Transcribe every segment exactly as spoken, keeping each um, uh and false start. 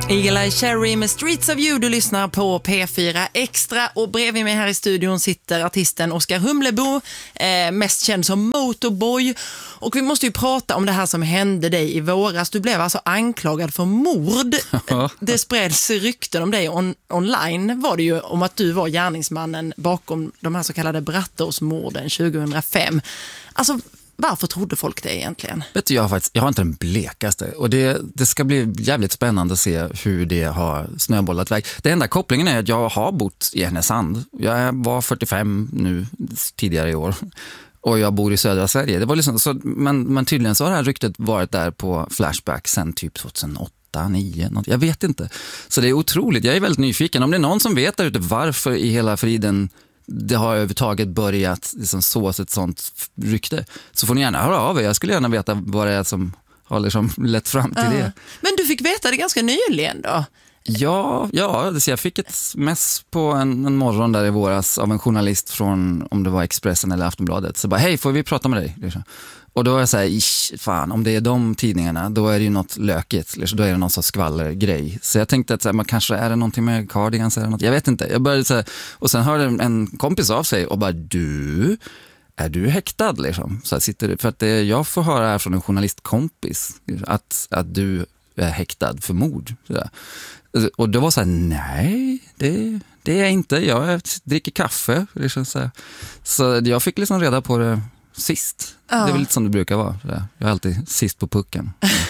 Eagle Eye Cherry med Streets of You. Du lyssnar på P fyra Extra och bredvid mig här i studion sitter artisten Oskar Humlebo, eh, mest känd som Motorboy. Och vi måste ju prata om det här som hände dig i våras. Du blev alltså anklagad för mord. Det spreds rykten om dig on- online var det ju om att du var gärningsmannen bakom de här så kallade Brattåsmorden tjugohundrafem. Alltså, varför trodde folk det egentligen? Vet du, jag har faktiskt, jag har inte den blekaste. Och det, det ska bli jävligt spännande att se hur det har snöbollat väg. Det enda kopplingen är att jag har bott i Härnösand. Jag var fyrtiofem nu tidigare i år. Och jag bor i södra Sverige. Det var liksom så, men, men tydligen så har det här ryktet varit där på Flashback sen typ tjugohundraåtta, nio, något, jag vet inte. Så det är otroligt. Jag är väldigt nyfiken. Om det är någon som vet där ute varför i hela friden det har överhuvudtaget börjat liksom sås ett sånt rykte, så får ni gärna höra av er. Jag skulle gärna veta vad det är som har liksom lett fram till uh. det. Men du fick veta det ganska nyligen då? Ja, ja det, jag fick ett mess på en, en morgon där i våras av en journalist från, om det var Expressen eller Aftonbladet. Så bara, hej, får vi prata med dig? Liksom. Och då är jag så här, ish, fan, om det är de tidningarna, då är det ju något lökigt. Liksom. Då är det någon sorts skvallergrej. Så jag tänkte att så här, man kanske är det någonting med cardigans eller något. Jag vet inte. Jag började så här, och sen hörde en kompis av sig och bara, du, är du häktad? Liksom. Så här, sitter du, för att det, jag får höra här från en journalistkompis att, att du är häktad för mord. Så där. Och då var så här, nej, det, det är jag inte. Jag dricker kaffe. Liksom så, så jag fick liksom reda på det sist. Ja. Det är väl lite som det brukar vara. Jag är alltid sist på pucken.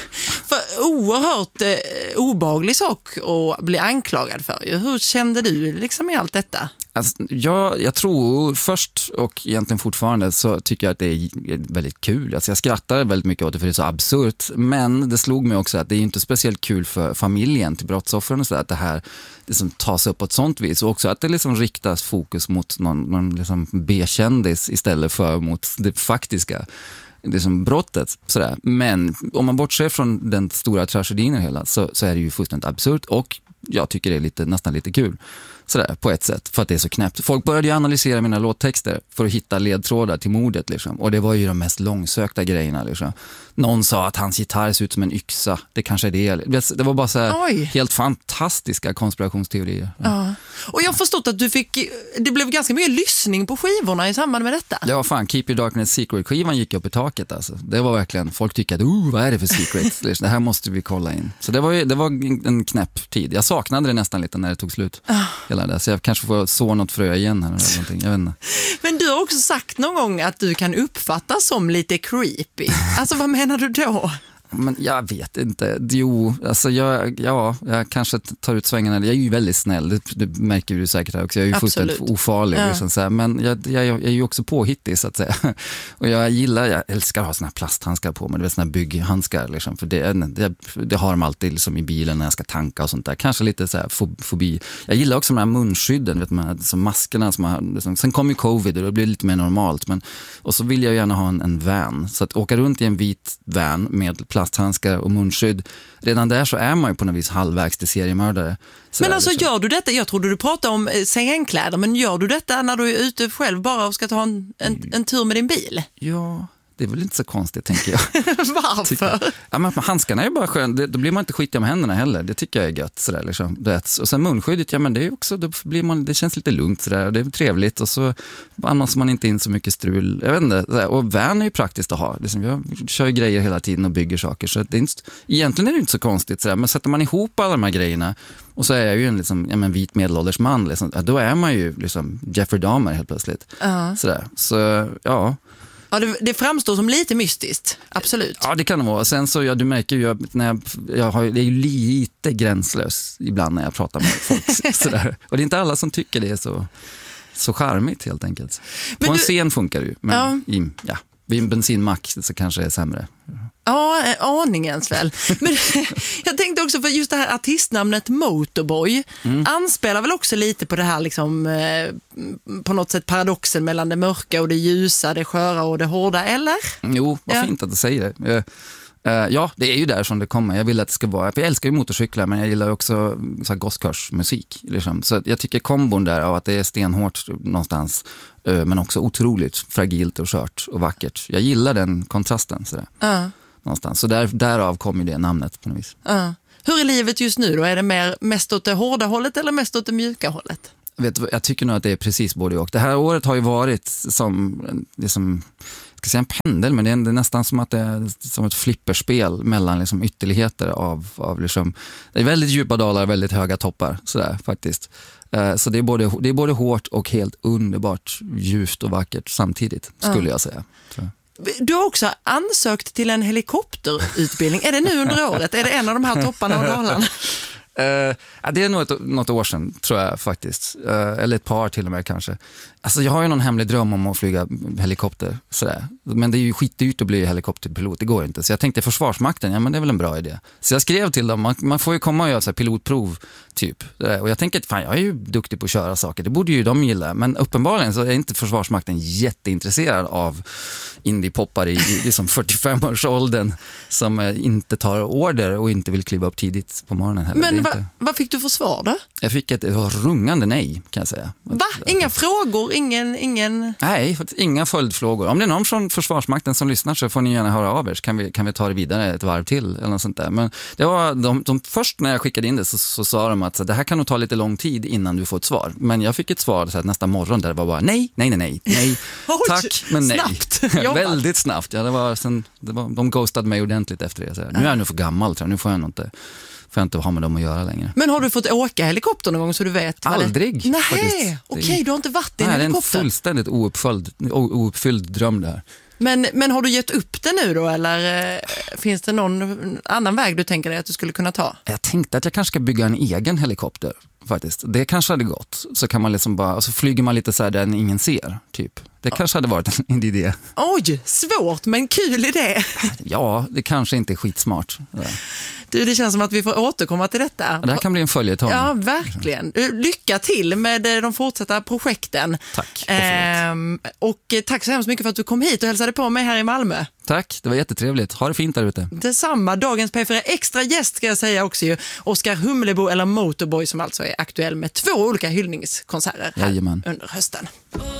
För oerhört eh, obehaglig sak att bli anklagad för. Hur kände du liksom i allt detta? Alltså, jag, jag tror först och egentligen fortfarande så tycker jag att det är väldigt kul. Alltså, jag skrattar väldigt mycket åt det för det är så absurt. Men det slog mig också att det är inte speciellt kul för familjen till brottsoffren och så att det här liksom tas upp på ett sånt vis. Och också att det liksom riktas fokus mot någon, någon liksom B-kändis istället för mot det faktiska. Det är som brottet. Sådär. Men om man bortser från den stora tragedin och hela så, så är det ju fullständigt absurt och jag tycker det är lite, nästan lite kul. Sådär, på ett sätt, för att det är så knäppt. Folk började ju analysera mina låttexter för att hitta ledtrådar till mordet liksom. Och det var ju de mest långsökta grejerna liksom. Någon sa att hans gitarr ser ut som en yxa. Det kanske är det. Det var bara så här helt fantastiska konspirationsteorier. Ja. Ja. Och jag har förstått att du fick, det blev ganska mycket lyssning på skivorna i samband med detta. Ja, fan, Keep Your Darkness Secret-skivan gick upp i taket alltså. Det var verkligen, folk tyckte att, oh, vad är det för secret? Det här måste vi kolla in. Så det var ju, det var en knäpp tid. Jag saknade det nästan lite när det tog slut. Oh. Hela det. Så jag kanske får så något frö igen här eller någonting, jag vet inte. Men du har också sagt någon gång att du kan uppfattas som lite creepy. Alltså vad menar du då? Men jag vet inte. Jo, alltså jag, ja, jag kanske tar ut svängarna. Jag är ju väldigt snäll, det, det märker du säkert också. Jag är ju fullständigt ofarlig. Ja. Liksom, så här. Men jag, jag, jag är ju också påhittig så att säga. Och jag gillar, jag älskar att ha såna här plasthandskar på mig. Det är såna här bygghandskar liksom. För det, det, det har de alltid liksom, i bilen när jag ska tanka och sånt där. Kanske lite så här fobi. Jag gillar också de här munskydden, vet man, som maskerna som har, liksom. Sen kom ju covid och det blir lite mer normalt. Men, och så vill jag gärna ha en, en van. Så att åka runt i en vit van med plasthandskar och munskydd. Redan där så är man ju på något vis halvvägs till seriemördare. Så men alltså liksom. Gör du detta, jag trodde du pratade om scenkläder, men gör du detta när du är ute själv bara och ska ta en, en, en tur med din bil? Ja, det är väl inte så konstigt tänker jag. Varför? Ja, men handskarna är ju bara skön. Då blir man inte skitig med händerna heller. Det tycker jag är gött. Sådär, liksom. Och sen munskyddet, ja men det är också, då blir man, det känns lite lugnt sådär. Det är trevligt och så annars man inte in så mycket strul. Jag vet inte. Sådär. Och van är ju praktiskt att ha. Liksom, jag kör grejer hela tiden och bygger saker. Så det är inte, egentligen är det inte så konstigt. Sådär. Men sätter man ihop alla de här grejerna och så är jag ju en liksom, ja, men vit medelålders man. Liksom, då är man ju liksom Jeffrey Dahmer helt plötsligt. Uh-huh. Sådär. Så ja... Ja, det, det framstår som lite mystiskt, absolut. Ja, det kan det vara. Sen så, ja, du märker ju att när jag, jag har, det är ju lite gränslös ibland när jag pratar med folk. Sådär. Och det är inte alla som tycker det är så, så charmigt helt enkelt. Men på en du, scen funkar det ju, men ja. I, ja, vid en bensinmack så kanske det är sämre. Ja, aningens väl. Men jag tänkte också för just det här artistnamnet Motorboy mm. anspelar väl också lite på det här liksom eh, på något sätt paradoxen mellan det mörka och det ljusa, det sköra och det hårda, eller? Jo, vad ja. fint att du säger det. Uh, ja, det är ju där som det kommer. Jag vill att det ska vara, för jag älskar ju motorcyklar men jag gillar också så här gosskörsmusik liksom. Så jag tycker kombon där av att det är stenhårt någonstans uh, men också otroligt fragilt och skört och vackert. Jag gillar den kontrasten sådär. Uh. någonstans. Så där, därav kommer det namnet på något vis. Uh. Hur är livet just nu då? Är det mer mest åt det hårda hållet eller mest åt det mjuka hållet? Vet, jag tycker nog att det är precis både och. Det här året har ju varit som, det som jag ska säga en pendel, men det är, det är nästan som att det är som ett flipperspel mellan liksom ytterligheter av, av liksom, det är väldigt djupa dalar, väldigt höga toppar sådär faktiskt. Uh, så det är, både, det är både hårt och helt underbart ljust och vackert samtidigt, skulle uh. jag säga. Så. Du har också ansökt till en helikopterutbildning. Är det nu under året? Är det en av de här topparna och dalarna? Uh, ja, det är nog ett, något år sedan, tror jag faktiskt. Uh, eller ett par till och med kanske. Alltså, jag har ju någon hemlig dröm om att flyga helikopter. Sådär. Men det är ju skitdyrt att bli helikopterpilot, det går ju inte. Så jag tänkte Försvarsmakten, ja men det är väl en bra idé. Så jag skrev till dem, man, man får ju komma och göra så här pilotprov typ. Och jag tänker att fan, jag är ju duktig på att köra saker, det borde ju de gilla. Men uppenbarligen så är inte Försvarsmakten jätteintresserad av indie-poppare i, i liksom fyrtiofem-årsåldern som eh, inte tar order och inte vill kliva upp tidigt på morgonen heller. Men va, inte... vad fick du för svar då? Jag fick ett rungande nej, kan jag säga. Va? Inga frågor? Ingen, ingen... Nej, inga följdfrågor. Om det är någon från Försvarsmakten som lyssnar så får ni gärna höra av er, så kan vi, kan vi ta det vidare ett varv till eller något sånt där. Men det var de, de först när jag skickade in det så, så sa de att så, det här kan nog ta lite lång tid innan du får ett svar. Men jag fick ett svar så här, nästa morgon där det var bara nej, nej, nej, nej, nej. Tack, men nej. Snabbt. Väldigt snabbt. Ja, det var sen, det var, de ghostade mig ordentligt efter det. Så här, nu är jag nog för gammal, tror jag. Nu får jag nog inte... får jag inte ha med dem att göra längre. Men har du fått åka helikopter någon gång så du vet? Aldrig. Nej, okej, okay, du har inte varit i en nej, helikopter. Det är en fullständigt ouppföljd, ouppfylld dröm där. Men, men har du gett upp det nu då, eller eh, finns det någon annan väg du tänker dig att du skulle kunna ta? Jag tänkte att jag kanske ska bygga en egen helikopter faktiskt. Det kanske hade gått. Så kan man liksom bara, och så flyger man lite så här där ingen ser, typ. Det kanske hade varit en idé. Oj, svårt men kul idé. Ja, det kanske inte är skitsmart. Du, det känns som att vi får återkomma till detta. Det här kan bli en följetong. Ja, verkligen. Lycka till med de fortsatta projekten. Tack. Och, ehm, och tack så hemskt mycket för att du kom hit och hälsade på mig här i Malmö. Tack, det var jättetrevligt. Ha det fint där ute. Detsamma. Dagens P fyra Extra gäst ska jag säga också ju. Oskar Humlebo eller Motorboy som alltså är aktuell med två olika hyllningskonserter här Jajamän. under hösten.